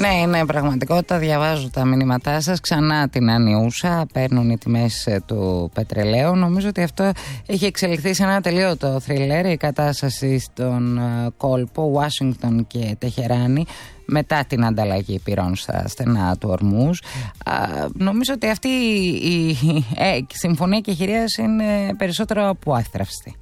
Ναι, είναι πραγματικότητα. Διαβάζω τα μηνύματά σας. Ξανά την ανιούσα. Παίρνουν οι τιμές του πετρελαίου. Νομίζω ότι αυτό έχει εξελιχθεί σε ένα τελείωτο θρίλερ. Η κατάσταση στον κόλπο Ουάσιγκτον και Τεχεράνη μετά την ανταλλαγή πυρών στα στενά του Ορμούζ. Νομίζω ότι αυτή η συμφωνία κεχηρίας είναι περισσότερο από άθραυστη.